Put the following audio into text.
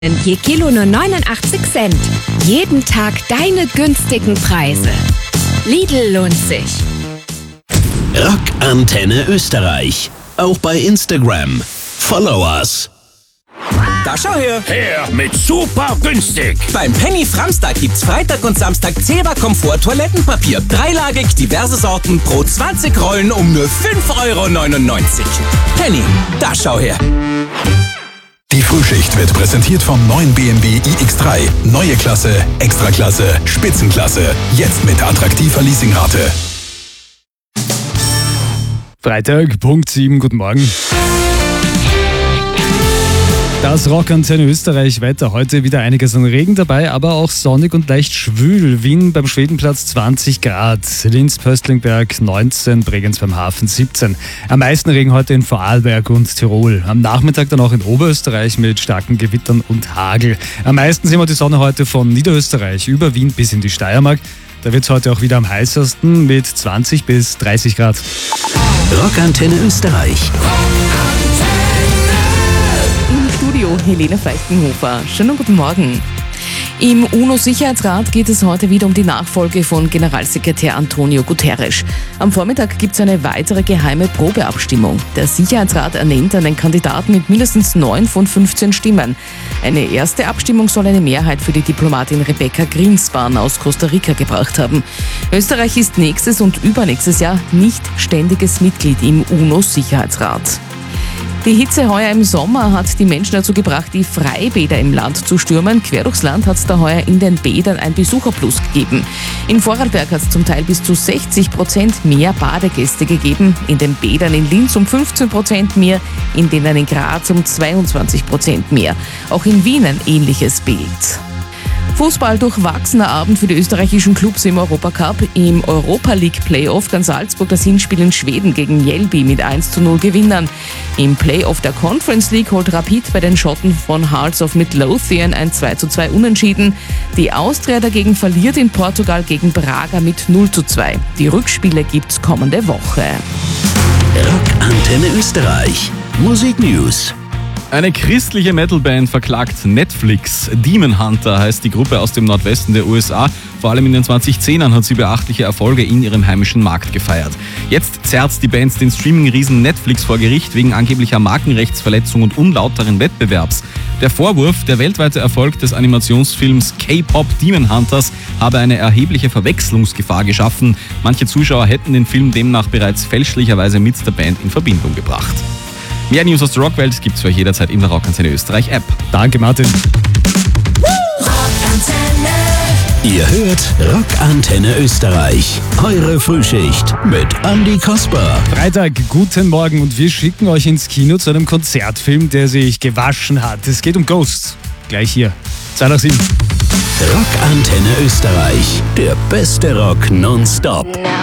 Je Kilo nur 89 Cent. Jeden Tag deine günstigen Preise. Lidl lohnt sich. Rockantenne Österreich. Auch bei Instagram. Follow us. Da schau her! Her mit super günstig! Beim Penny Framstag gibt's Freitag und Samstag Zebra Komfort Toilettenpapier. Dreilagig, diverse Sorten, pro 20 Rollen um nur 5,99 €. Penny, da schau her! Die Frühschicht wird präsentiert vom neuen BMW iX3. Neue Klasse, Extraklasse, Spitzenklasse. Jetzt mit attraktiver Leasingrate. Freitag, Punkt 7, guten Morgen. Das Rockantenne Österreich Wetter. Heute wieder einiges an Regen dabei, aber auch sonnig und leicht schwül. Wien beim Schwedenplatz 20 Grad, Linz-Pöstlingberg 19, Bregenz beim Hafen 17. Am meisten Regen heute in Vorarlberg und Tirol. Am Nachmittag dann auch in Oberösterreich mit starken Gewittern und Hagel. Am meisten sehen wir die Sonne heute von Niederösterreich über Wien bis in die Steiermark. Da wird es heute auch wieder am heißesten mit 20 bis 30 Grad. Rockantenne Österreich. Studio Helene Feichtenhofer. Schönen guten Morgen. Im UNO-Sicherheitsrat geht es heute wieder um die Nachfolge von Generalsekretär Antonio Guterres. Am Vormittag gibt es eine weitere geheime Probeabstimmung. Der Sicherheitsrat ernennt einen Kandidaten mit mindestens 9 von 15 Stimmen. Eine erste Abstimmung soll eine Mehrheit für die Diplomatin Rebecca Greenspan aus Costa Rica gebracht haben. Österreich ist nächstes und übernächstes Jahr nicht ständiges Mitglied im UNO-Sicherheitsrat. Die Hitze heuer im Sommer hat die Menschen dazu gebracht, die Freibäder im Land zu stürmen. Quer durchs Land hat es da heuer in den Bädern ein Besucherplus gegeben. In Vorarlberg hat es zum Teil bis zu 60% mehr Badegäste gegeben. In den Bädern in Linz um 15% mehr, in denen in Graz um 22% mehr. Auch in Wien ein ähnliches Bild. Fußball durchwachsener Abend für die österreichischen Clubs im Europacup. Im Europa League Playoff kann Salzburg das Hinspiel in Schweden gegen Mjällby mit 1:0 gewinnen. Im Playoff der Conference League holt Rapid bei den Schotten von Hearts of Midlothian ein 2:2 Unentschieden. Die Austria dagegen verliert in Portugal gegen Braga mit 0:2. Die Rückspiele gibt's kommende Woche. Rockantenne Österreich. Musik News. Eine christliche Metalband verklagt Netflix. Demon Hunter heißt die Gruppe aus dem Nordwesten der USA. Vor allem in den 2010ern hat sie beachtliche Erfolge in ihrem heimischen Markt gefeiert. Jetzt zerrt die Band den Streaming-Riesen Netflix vor Gericht wegen angeblicher Markenrechtsverletzung und unlauteren Wettbewerbs. Der Vorwurf, der weltweite Erfolg des Animationsfilms K-Pop Demon Hunters habe eine erhebliche Verwechslungsgefahr geschaffen. Manche Zuschauer hätten den Film demnach bereits fälschlicherweise mit der Band in Verbindung gebracht. Mehr News aus der Rockwelt gibt's für euch jederzeit in der Rockantenne Österreich App. Danke, Martin. Ihr hört Rockantenne Österreich. Eure Frühschicht mit Andi Kasper. Freitag, guten Morgen und wir schicken euch ins Kino zu einem Konzertfilm, der sich gewaschen hat. Es geht um Ghosts. Gleich hier. 2 nach 7. Rockantenne Österreich. Der beste Rock nonstop.